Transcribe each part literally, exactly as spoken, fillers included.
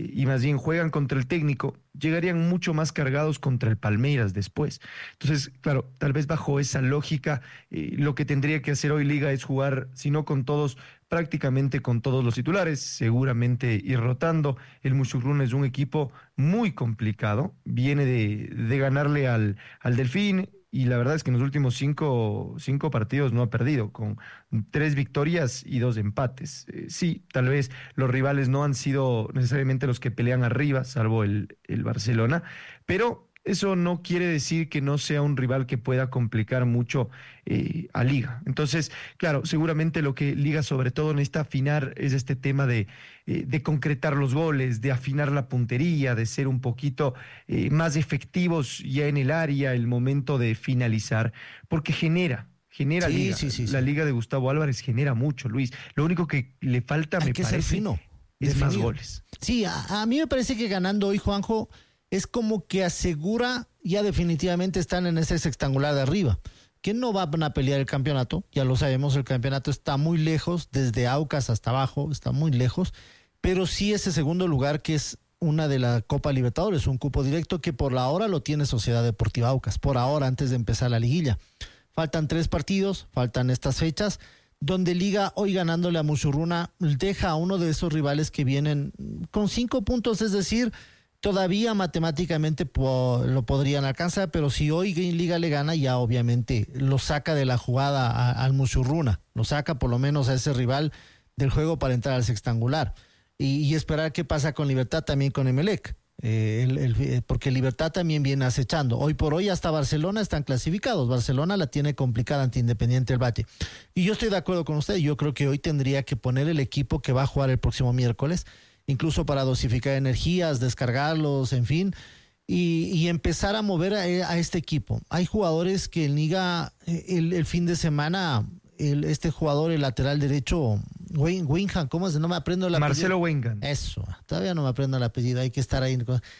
eh, y más bien juegan contra el técnico, llegarían mucho más cargados contra el Palmeiras después. Entonces, claro, tal vez bajo esa lógica, eh, lo que tendría que hacer hoy Liga es jugar, si no con todos, prácticamente con todos los titulares, seguramente ir rotando. El Muchugruna es un equipo muy complicado, viene de, de ganarle al, al Delfín, y la verdad es que en los últimos cinco, cinco partidos no ha perdido, con tres victorias y dos empates. Eh, sí, tal vez los rivales no han sido necesariamente los que pelean arriba, salvo el, el Barcelona, pero eso no quiere decir que no sea un rival que pueda complicar mucho eh, a Liga. Entonces, claro, seguramente lo que Liga sobre todo necesita afinar es este tema de, eh, de concretar los goles, de afinar la puntería, de ser un poquito eh, más efectivos ya en el área, el momento de finalizar, porque genera. Genera Sí, Liga. sí, sí, La sí. Liga de Gustavo Álvarez genera mucho, Luis. Lo único que le falta, Hay me que ser parece, fino, es más definido. goles. Sí, a, a mí me parece que ganando hoy, Juanjo, es como que asegura ya definitivamente están en ese sextangular de arriba, que no van a pelear el campeonato, ya lo sabemos, el campeonato está muy lejos, desde Aucas hasta abajo, está muy lejos, pero sí ese segundo lugar que es una de la Copa Libertadores, un cupo directo que por la hora lo tiene Sociedad Deportiva Aucas, por ahora antes de empezar la liguilla. Faltan tres partidos, faltan estas fechas, donde Liga hoy ganándole a Muchugruna deja a uno de esos rivales que vienen con cinco puntos, es decir, todavía matemáticamente po- lo podrían alcanzar, pero si hoy Liga le gana, ya obviamente lo saca de la jugada a- al Muchugruna, lo saca por lo menos a ese rival del juego para entrar al sextangular. Y, y esperar qué pasa con Libertad también con Emelec, eh, el, el, porque Libertad también viene acechando. Hoy por hoy hasta Barcelona están clasificados, Barcelona la tiene complicada ante Independiente del Valle. Y yo estoy de acuerdo con usted, yo creo que hoy tendría que poner el equipo que va a jugar el próximo miércoles, incluso para dosificar energías, descargarlos, en fin, y, y empezar a mover a, a este equipo. Hay jugadores que en Liga, el, el fin de semana, el, este jugador, el lateral derecho, Wayne, Wingham, ¿cómo es? No me aprendo el apellido. Marcelo Wengan. Eso, todavía no me aprendo el apellido, hay que estar ahí.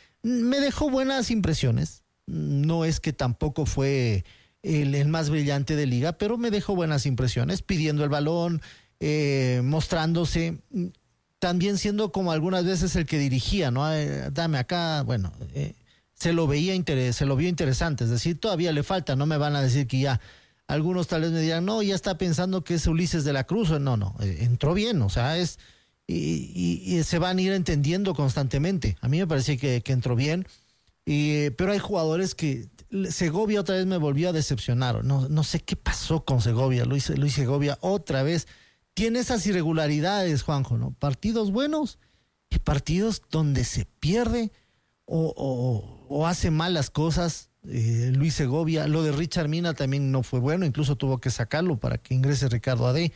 Me dejó buenas impresiones, no es que tampoco fue el, el más brillante de Liga, pero me dejó buenas impresiones, pidiendo el balón, eh, mostrándose, también siendo como algunas veces el que dirigía, ¿no? Eh, dame acá, bueno, eh, se lo veía interes, se lo vio interesante, es decir, todavía le falta, no me van a decir que ya, algunos tal vez me dirán, no, ya está pensando que es Ulises de la Cruz, no, no, eh, entró bien, o sea, es, y, y, y se van a ir entendiendo constantemente, a mí me parece que, que entró bien, y, pero hay jugadores que, Segovia otra vez me volvió a decepcionar, no, no sé qué pasó con Segovia, Luis, Luis Segovia otra vez, tiene esas irregularidades, Juanjo, ¿no? Partidos buenos y partidos donde se pierde o, o, o hace mal las cosas. Eh, Luis Segovia, lo de Richard Mina también no fue bueno, incluso tuvo que sacarlo para que ingrese Ricardo Ade.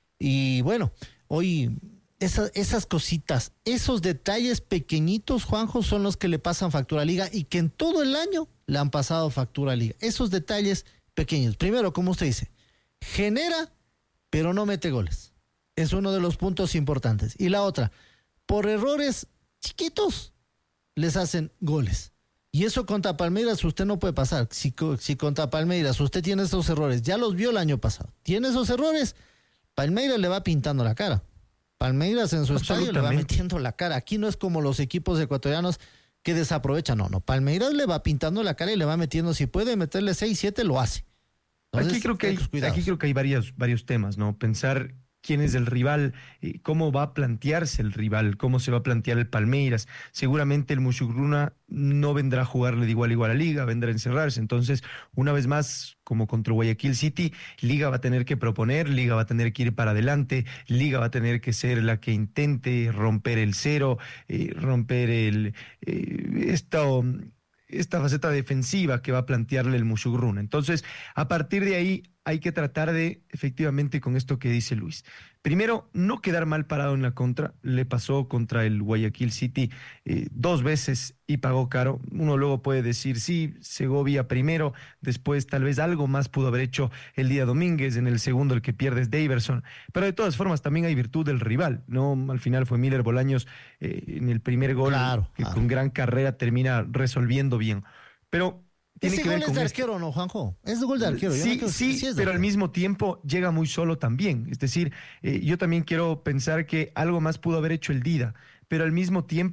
Y bueno, hoy esas, esas cositas, esos detalles pequeñitos, Juanjo, son los que le pasan factura a Liga y que en todo el año le han pasado factura a Liga. Esos detalles pequeños. Primero, como usted dice, genera pero no mete goles. Es uno de los puntos importantes. Y la otra, por errores chiquitos, les hacen goles. Y eso contra Palmeiras usted no puede pasar. Si, si contra Palmeiras usted tiene esos errores, ya los vio el año pasado, tiene esos errores, Palmeiras le va pintando la cara. Palmeiras en su estadio le va metiendo la cara. Aquí no es como los equipos ecuatorianos que desaprovechan. No, no. Palmeiras le va pintando la cara y le va metiendo, si puede meterle seis, siete, lo hace. Entonces, aquí creo que hay, aquí creo que hay varios, varios temas, ¿no? Pensar quién es el rival, eh, cómo va a plantearse el rival, cómo se va a plantear el Palmeiras. Seguramente el Muchugruna no vendrá a jugarle de igual a igual a Liga, vendrá a encerrarse. Entonces, una vez más, como contra Guayaquil City, Liga va a tener que proponer, Liga va a tener que ir para adelante, Liga va a tener que ser la que intente romper el cero, eh, romper el eh, esto. esta faceta defensiva que va a plantearle el Muchugruna. Entonces, a partir de ahí hay que tratar de, efectivamente, con esto que dice Luis. Primero, no quedar mal parado en la contra. Le pasó contra el Guayaquil City eh, dos veces y pagó caro. Uno luego puede decir, sí, Segovia primero, después tal vez algo más pudo haber hecho el día Domínguez, en el segundo el que pierde es Daverson. Pero de todas formas también hay virtud del rival, ¿no? Al final fue Miller Bolaños eh, en el primer gol, claro, que claro. con gran carrera termina resolviendo bien. Pero tiene ese que gol ver es con de esto. arquero, ¿no, Juanjo? Es gol de arquero. Yo Sí, no creo, sí, sí es de pero al arquero. mismo tiempo llega muy solo también. Es decir, eh, yo también quiero pensar que algo más pudo haber hecho el Dida, pero al mismo tiempo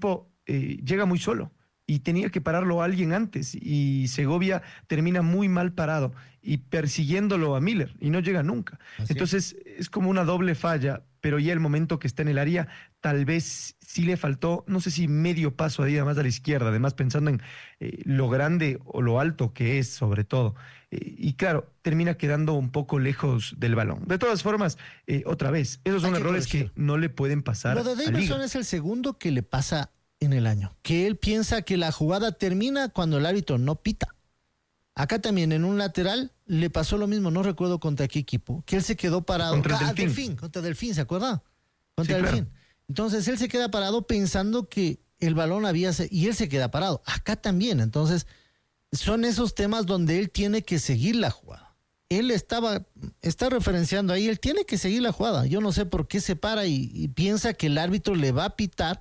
eh, llega muy solo y tenía que pararlo a alguien antes y Segovia termina muy mal parado y persiguiéndolo a Miller y no llega nunca. Así es. Entonces es como una doble falla, pero ya el momento que está en el área tal vez sí le faltó, no sé si medio paso ahí además a la izquierda, además pensando en eh, lo grande o lo alto que es sobre todo. Eh, y claro, termina quedando un poco lejos del balón. De todas formas, eh, otra vez, esos son Hay que errores corregir. que no le pueden pasar Lo de a Davidson Liga. es el segundo que le pasa en el año, que él piensa que la jugada termina cuando el árbitro no pita. Acá también en un lateral le pasó lo mismo, no recuerdo contra qué equipo, que él se quedó parado. Contra Ah, Delfín. Delfín, contra Delfín, ¿se acuerda? Contra Sí, claro. Delfín. Entonces él se queda parado pensando que el balón había se- y él se queda parado. Acá también, entonces son esos temas donde él tiene que seguir la jugada. Él estaba, está referenciando ahí, él tiene que seguir la jugada. Yo no sé por qué se para y, y piensa que el árbitro le va a pitar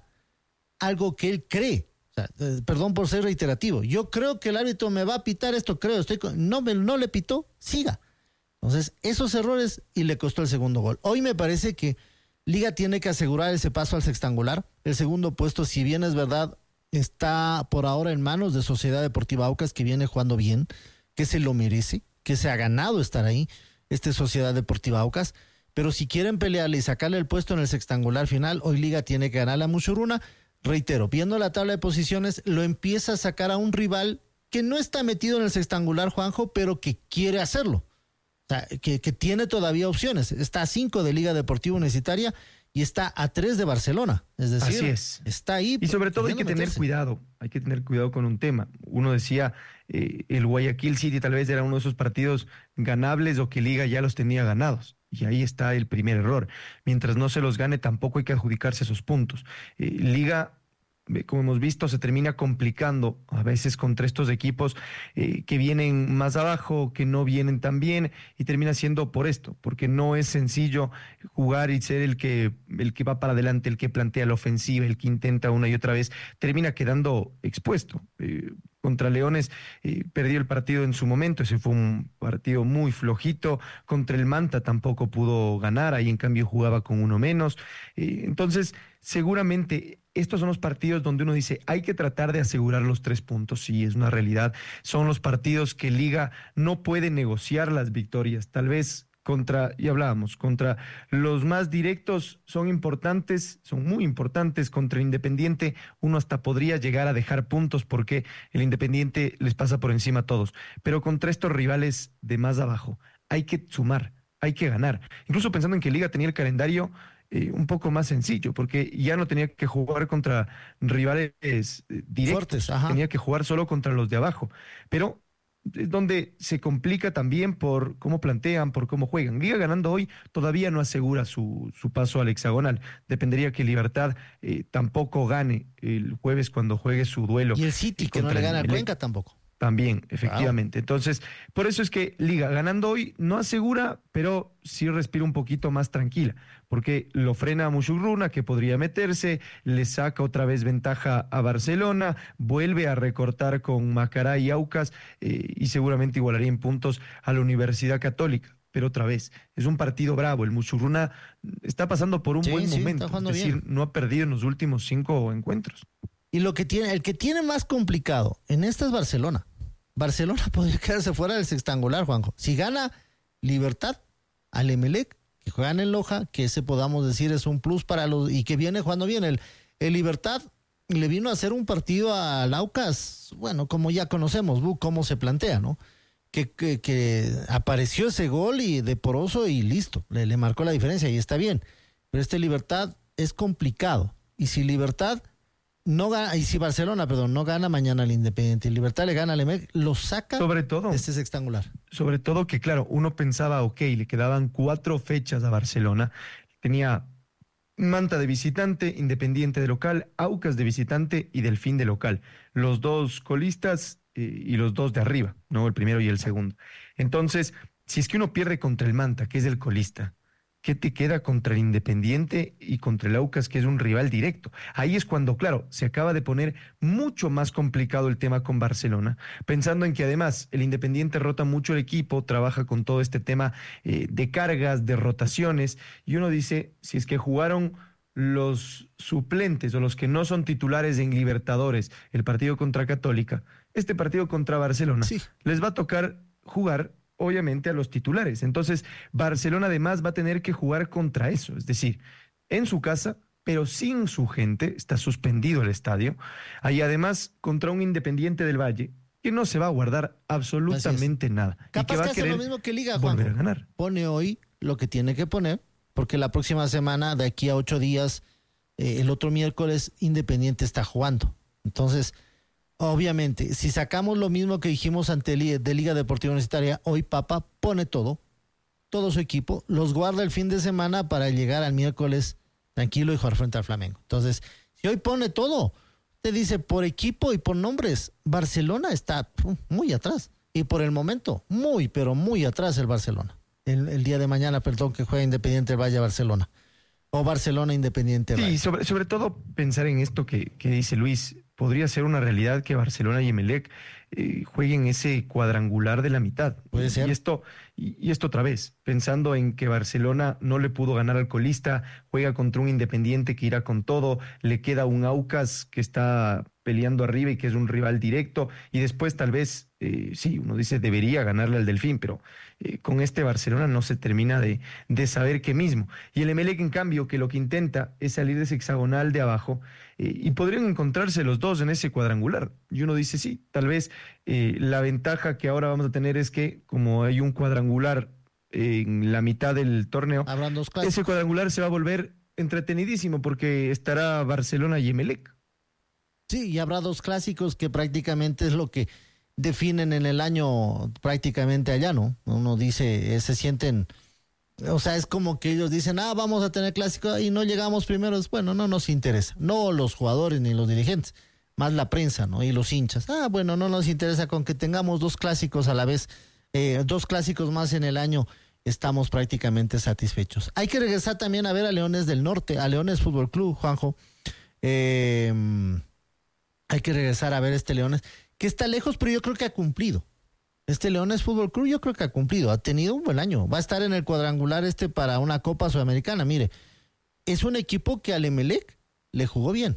algo que él cree. O sea, eh, perdón por ser reiterativo. Yo creo que el árbitro me va a pitar esto, creo. Estoy con- no, me, no le pitó, siga. Entonces, esos errores y le costó el segundo gol. Hoy me parece que Liga tiene que asegurar ese paso al sextangular. El segundo puesto, si bien es verdad, está por ahora en manos de Sociedad Deportiva Aucas, que viene jugando bien, que se lo merece, que se ha ganado estar ahí, este Sociedad Deportiva Aucas. Pero si quieren pelearle y sacarle el puesto en el sextangular final, hoy Liga tiene que ganarle a Mushuruna. Reitero, viendo la tabla de posiciones, lo empieza a sacar a un rival que no está metido en el sextangular, Juanjo, pero que quiere hacerlo. O sea, que, que tiene todavía opciones. Está a cinco de Liga Deportiva Universitaria y está a tres de Barcelona. Es decir, Así es. está ahí. Y sobre todo hay que queriendo tener meterse. cuidado, hay que tener cuidado con un tema. Uno decía, eh, el Guayaquil City tal vez era uno de esos partidos ganables o que Liga ya los tenía ganados. Y ahí está el primer error. Mientras no se los gane, tampoco hay que adjudicarse esos puntos. Eh, Liga, eh, como hemos visto, se termina complicando a veces contra estos equipos eh, que vienen más abajo, que no vienen tan bien, y termina siendo por esto, porque no es sencillo jugar y ser el que, el que va para adelante, el que plantea la ofensiva, el que intenta una y otra vez, termina quedando expuesto. Eh, contra Leones eh, perdió el partido en su momento, ese fue un partido muy flojito. Contra el Manta tampoco pudo ganar, ahí en cambio jugaba con uno menos. Eh, entonces, seguramente estos son los partidos donde uno dice, hay que tratar de asegurar los tres puntos, sí, es una realidad. Son los partidos que Liga no puede negociar las victorias, tal vez contra, y hablábamos, contra los más directos son importantes, son muy importantes. Contra Independiente uno hasta podría llegar a dejar puntos porque el Independiente les pasa por encima a todos, pero contra estos rivales de más abajo hay que sumar, hay que ganar. Incluso pensando en que Liga tenía el calendario eh, un poco más sencillo, porque ya no tenía que jugar contra rivales eh, directos, Fuertes, ajá. tenía que jugar solo contra los de abajo, pero es donde se complica también por cómo plantean, por cómo juegan. Liga ganando hoy todavía no asegura su, su paso al hexagonal. Dependería que Libertad eh, tampoco gane el jueves cuando juegue su duelo. Y el City, que no contra le el gana a Emelec. Cuenca tampoco. También, efectivamente. Entonces, por eso es que Liga ganando hoy no asegura, pero sí respira un poquito más tranquila, porque lo frena a Mushurruna, que podría meterse, le saca otra vez ventaja a Barcelona, vuelve a recortar con Macará y Aucas, eh, y seguramente igualaría en puntos a la Universidad Católica. Pero otra vez, es un partido bravo. El Mushurruna está pasando por un Sí, buen sí, momento, está jugando es decir, bien. no ha perdido en los últimos cinco encuentros. Y lo que tiene, el que tiene más complicado en esta es Barcelona. Barcelona podría quedarse fuera del sextangular, Juanjo. Si gana Libertad al Emelec, que juegan en Loja, que ese podamos decir es un plus para los, y que viene jugando bien. El, el Libertad le vino a hacer un partido al Aucas, bueno, como ya conocemos, Bu, cómo se plantea, ¿no? Que, que, que apareció ese gol y de poroso y listo, le, le marcó la diferencia y está bien. Pero este Libertad es complicado. Y si Libertad no gana, y si Barcelona, perdón, no gana mañana al Independiente, y Libertad le gana al Emelec, lo saca Sobre todo, de este sextangular. sobre todo que, claro, uno pensaba, ok, le quedaban cuatro fechas a Barcelona, tenía Manta de visitante, Independiente de local, Aucas de visitante y Delfín de local. Los dos colistas eh, y los dos de arriba, ¿no? El primero y el segundo. Entonces, si es que uno pierde contra el Manta, que es el colista, ¿qué te queda contra el Independiente y contra el Aucas, que es un rival directo? Ahí es cuando, claro, se acaba de poner mucho más complicado el tema con Barcelona, pensando en que además el Independiente rota mucho el equipo, trabaja con todo este tema eh, de cargas, de rotaciones, y uno dice, si es que jugaron los suplentes o los que no son titulares en Libertadores, el partido contra Católica, este partido contra Barcelona, Sí. les va a tocar jugar obviamente a los titulares. Entonces, Barcelona además va a tener que jugar contra eso, es decir, en su casa, pero sin su gente, está suspendido el estadio, y además contra un Independiente del Valle que no se va a guardar absolutamente nada. Y que Capaz va que a hace lo querer mismo que Liga, volver a Juanjo. ganar. Pone hoy lo que tiene que poner, porque la próxima semana, de aquí a ocho días, eh, el otro miércoles, Independiente está jugando. Entonces, obviamente, si sacamos lo mismo que dijimos ante Li- de Liga Deportiva Universitaria, hoy Papa pone todo, todo su equipo, los guarda el fin de semana para llegar al miércoles tranquilo y jugar frente al Flamengo. Entonces, si hoy pone todo, te dice por equipo y por nombres, Barcelona está uh, muy atrás. Y por el momento, muy, pero muy atrás el Barcelona. El, el día de mañana, perdón, que juega Independiente Valle Barcelona. O Barcelona Independiente Valle. Sí, sobre, sobre todo pensar en esto que, que dice Luis, podría ser una realidad que Barcelona y Emelec eh, jueguen ese cuadrangular de la mitad. Puede ser. Y esto, y, y esto otra vez, pensando en que Barcelona no le pudo ganar al colista, juega contra un Independiente que irá con todo, le queda un Aucas que está peleando arriba y que es un rival directo, y después tal vez, eh, sí, uno dice debería ganarle al Delfín, pero eh, con este Barcelona no se termina de, de saber qué mismo. Y el Emelec, en cambio, que lo que intenta es salir de ese hexagonal de abajo, eh, y podrían encontrarse los dos en ese cuadrangular. Y uno dice, sí, tal vez eh, la ventaja que ahora vamos a tener es que como hay un cuadrangular en la mitad del torneo, Habrán dos clásicos. ese cuadrangular se va a volver entretenidísimo porque estará Barcelona y Emelec. Sí, y habrá dos clásicos que prácticamente es lo que definen en el año prácticamente allá, ¿no? Uno dice, eh, se sienten, o sea, es como que ellos dicen, ah, vamos a tener clásico y no llegamos primeros. Bueno, no nos interesa, no los jugadores ni los dirigentes, más la prensa, ¿no? Y los hinchas. Ah, bueno, no nos interesa con que tengamos dos clásicos a la vez, eh, dos clásicos más en el año, estamos prácticamente satisfechos. Hay que regresar también a ver a Leones del Norte, a Leones Fútbol Club, Juanjo. Eh... Hay que regresar a ver este Leones, que está lejos, pero yo creo que ha cumplido. Este Leones Fútbol Club yo creo que ha cumplido, ha tenido un buen año. Va a estar en el cuadrangular este para una Copa Sudamericana. Mire, es un equipo que al Emelec le jugó bien.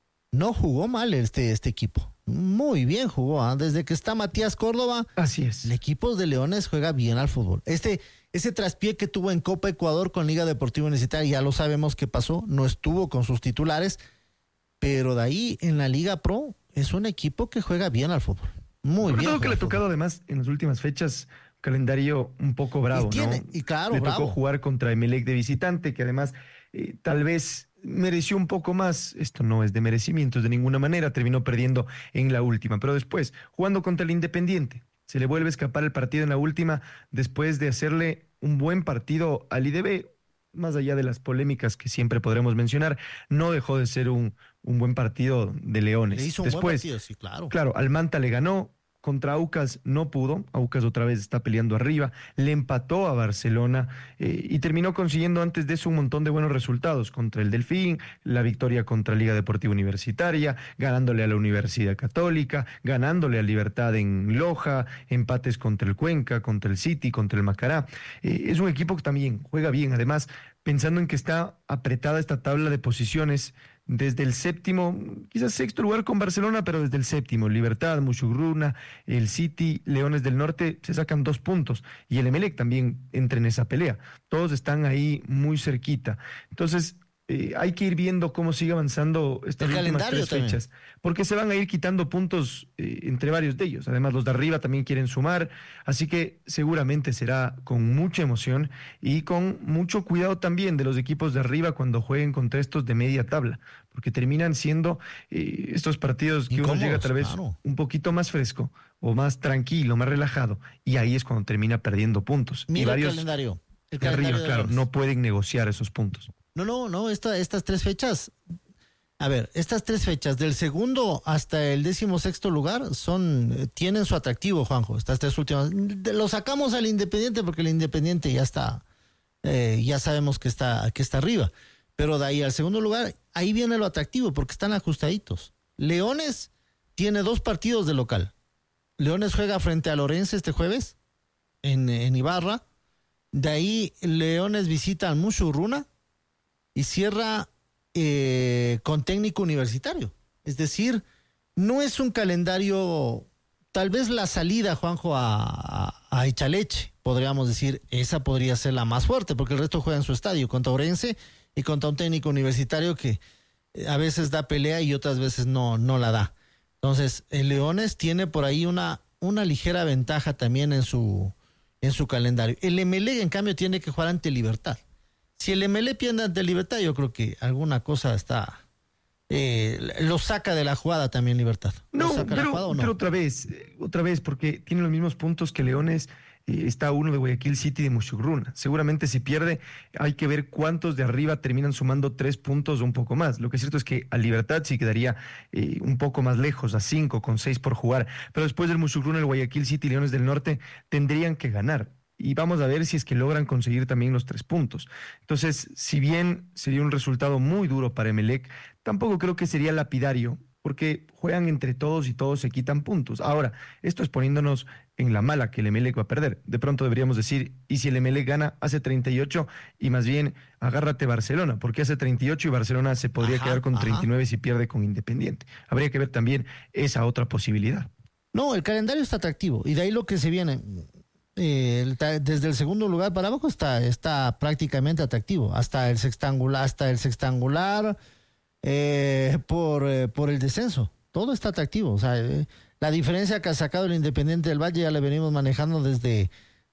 No jugó mal este, este equipo. Muy bien jugó, ¿eh? Desde que está Matías Córdoba. Así es. El equipo de Leones juega bien al fútbol. Este, ese traspié que tuvo en Copa Ecuador con Liga Deportiva Universitaria, ya lo sabemos qué pasó, no estuvo con sus titulares. Pero de ahí, en la Liga Pro, es un equipo que juega bien al fútbol. Muy Sobre bien. todo que le ha fútbol. tocado además en las últimas fechas un calendario un poco bravo, y tiene, ¿no? Y claro, le bravo. tocó jugar contra Emelec de visitante, que además eh, tal vez mereció un poco más. Esto no es de merecimientos de ninguna manera, terminó perdiendo en la última. Pero después, jugando contra el Independiente, se le vuelve a escapar el partido en la última después de hacerle un buen partido al I D B. Más allá de las polémicas que siempre podremos mencionar, no dejó de ser un, un buen partido de Leones. Le hizo un Después, buen partido, sí, claro. Claro, al Manta le ganó, contra Aucas no pudo, Aucas otra vez está peleando arriba, le empató a Barcelona eh, y terminó consiguiendo antes de eso un montón de buenos resultados contra el Delfín, la victoria contra Liga Deportiva Universitaria, ganándole a la Universidad Católica, ganándole a Libertad en Loja, empates contra el Cuenca, contra el City, contra el Macará. Eh, es un equipo que también juega bien, además pensando en que está apretada esta tabla de posiciones desde el séptimo, quizás sexto lugar con Barcelona, pero desde el séptimo, Libertad, Muchugruna, el City, Leones del Norte, se sacan dos puntos, y el Emelec también entra en esa pelea. Todos están ahí muy cerquita. Entonces, eh, hay que ir viendo cómo sigue avanzando estas El últimas calendario tres también. fechas, porque se van a ir quitando puntos eh, entre varios de ellos. Además, los de arriba también quieren sumar, así que seguramente será con mucha emoción y con mucho cuidado también de los equipos de arriba cuando jueguen contra estos de media tabla, porque terminan siendo eh, estos partidos que uno Incómodos, llega tal vez claro. un poquito más fresco o más tranquilo, más relajado, y ahí es cuando termina perdiendo puntos. y Mira el varios calendario. El de arriba, calendario de claro, Leones. no pueden negociar esos puntos. No, no, no, esta, estas tres fechas, a ver, estas tres fechas, del segundo hasta el décimo sexto lugar, son, eh, tienen su atractivo, Juanjo, estas tres últimas. De- Lo sacamos al Independiente porque el Independiente ya está, eh, ya sabemos que está, que está arriba. Pero de ahí al segundo lugar, ahí viene lo atractivo porque están ajustaditos. Leones tiene dos partidos de local. Leones juega frente a Lorenzo este jueves en, en Ibarra. De ahí Leones visita al Mushurruna y cierra eh, con técnico universitario. Es decir, no es un calendario, tal vez la salida, Juanjo, a, a, a Echaleche, podríamos decir, esa podría ser la más fuerte, porque el resto juega en su estadio, contra Orense y contra un técnico universitario que a veces da pelea y otras veces no, no la da. Entonces, el Leones tiene por ahí una, una ligera ventaja también en su, en su calendario. El Emelec, en cambio, tiene que jugar ante Libertad. Si el Emelec pierde ante Libertad, yo creo que alguna cosa está... Eh, lo saca de la jugada también Libertad. No, saca pero, la jugada, ¿o no? pero otra vez, eh, otra vez, porque tiene los mismos puntos que Leones. Eh, está uno de Guayaquil City y de Muchugruna. Seguramente si pierde, hay que ver cuántos de arriba terminan sumando tres puntos o un poco más. Lo que es cierto es que a Libertad sí quedaría eh, un poco más lejos, a cinco, con seis por jugar. Pero después del Muchugruna, el Guayaquil City y Leones del Norte tendrían que ganar. Y vamos a ver si es que logran conseguir también los tres puntos. Entonces, si bien sería un resultado muy duro para Emelec, tampoco creo que sería lapidario, porque juegan entre todos y todos se quitan puntos. Ahora, esto es poniéndonos en la mala que el Emelec va a perder. De pronto deberíamos decir, y si el Emelec gana, hace treinta y ocho, y más bien agárrate Barcelona, porque hace treinta y ocho y Barcelona se podría Ajá, quedar con ajá. treinta y nueve si pierde con Independiente. Habría que ver también esa otra posibilidad. No, el calendario está atractivo y de ahí lo que se viene. Eh, el ta- desde el segundo lugar para abajo está, está prácticamente atractivo. Hasta el sextangular, hasta el sextangular eh, por, eh, por el descenso. Todo está atractivo. O sea, eh, la diferencia que ha sacado el Independiente del Valle ya la venimos manejando desde,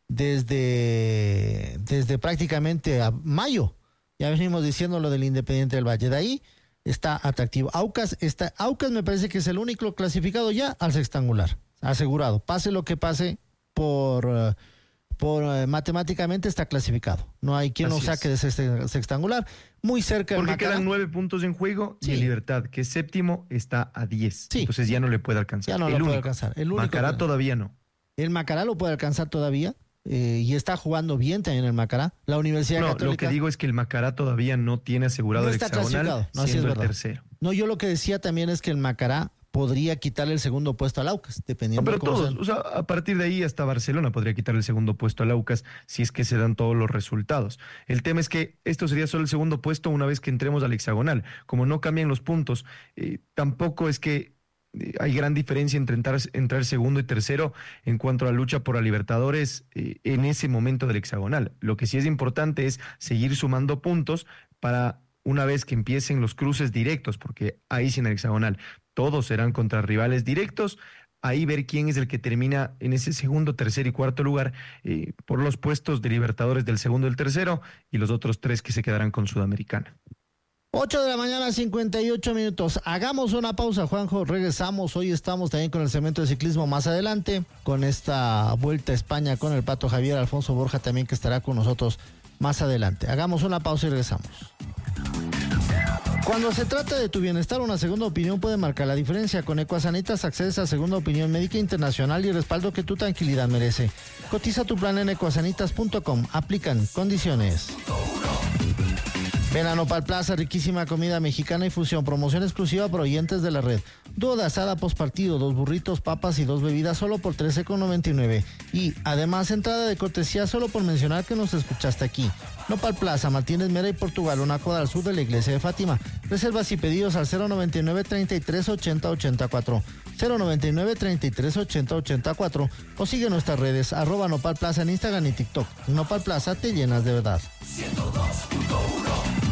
desde, desde prácticamente a mayo. Ya venimos diciendo lo del Independiente del Valle. De ahí está atractivo. Aucas, está, Aucas me parece que es el único clasificado ya al sextangular. Asegurado. Pase lo que pase, por, uh, por uh, matemáticamente está clasificado. No hay quien lo Así saque es. de ese sextangular. Muy cerca del Porque Macará. quedan nueve puntos en juego y Sí. el Libertad, que es séptimo, está a diez. Sí. Entonces ya no le puede alcanzar. Ya no el lo único. puede alcanzar. El único Macará que- todavía no. El Macará lo puede alcanzar todavía eh, y está jugando bien también el Macará. La Universidad No, Católica. lo que digo es que el Macará todavía no tiene asegurado No el está hexagonal, clasificado. No, así siendo es el verdad. tercero. No, yo lo que decía también es que el Macará podría quitarle el segundo puesto al Aucas, dependiendo No, pero de cómo todos, sean. o sea, a partir de ahí hasta Barcelona podría quitar el segundo puesto al Aucas si es que se dan todos los resultados. El tema es que esto sería solo el segundo puesto una vez que entremos al hexagonal. Como no cambian los puntos, eh, tampoco es que eh, hay gran diferencia entre entrar, entrar segundo y tercero en cuanto a la lucha por la Libertadores eh, en ese momento del hexagonal. Lo que sí es importante es seguir sumando puntos para una vez que empiecen los cruces directos, porque ahí sí en el hexagonal todos serán contra rivales directos, ahí ver quién es el que termina en ese segundo, tercer y cuarto lugar eh, por los puestos de Libertadores del segundo y el tercero y los otros tres que se quedarán con Sudamericana. ocho de la mañana, cincuenta y ocho minutos. Hagamos una pausa, Juanjo. Regresamos. Hoy estamos también con el segmento de ciclismo más adelante, con esta vuelta a España con el Pato Javier, Alfonso Borja también que estará con nosotros más adelante. Hagamos una pausa y regresamos. Cuando se trata de tu bienestar, una segunda opinión puede marcar la diferencia. Con Ecuasanitas accedes a segunda opinión médica internacional y el respaldo que tu tranquilidad merece. Cotiza tu plan en ecuasanitas punto com. Aplican condiciones. Ven a Nopal Plaza, riquísima comida mexicana y fusión. Promoción exclusiva para oyentes de la red. Dúo de asada postpartido, dos burritos, papas y dos bebidas solo por trece con noventa y nueve. Y además entrada de cortesía solo por mencionar que nos escuchaste aquí. Nopal Plaza, Martínez Mera y Portugal, una cuadra al sur de la iglesia de Fátima. Reservas y pedidos al cero noventa y nueve, treinta y tres, ochenta, ochenta y cuatro. cero noventa y nueve, treinta y tres, ochenta, ochenta y cuatro. O sigue nuestras redes, arroba Nopal Plaza en Instagram y TikTok. Nopal Plaza, te llenas de verdad. ciento dos punto uno.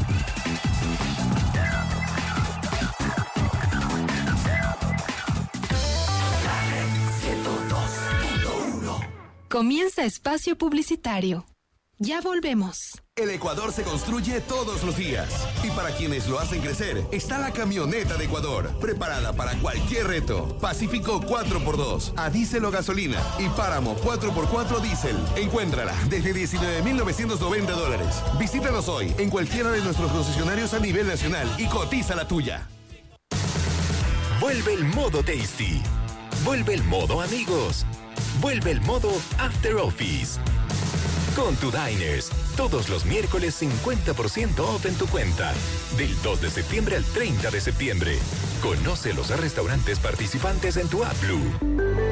Comienza espacio publicitario. Ya volvemos. El Ecuador se construye todos los días. Y para quienes lo hacen crecer, está la camioneta de Ecuador, preparada para cualquier reto. Pacífico cuatro por dos, a diésel o gasolina. Y Páramo cuatro por cuatro diésel. Encuéntrala desde diecinueve mil novecientos noventa dólares. Visítanos hoy en cualquiera de nuestros concesionarios a nivel nacional y cotiza la tuya. Vuelve el modo Tasty. Vuelve el modo amigos. Vuelve el modo After Office. Con tu Diners, todos los miércoles cincuenta por ciento off en tu cuenta. Del dos de septiembre al treinta de septiembre. Conoce los restaurantes participantes en tu app Blue.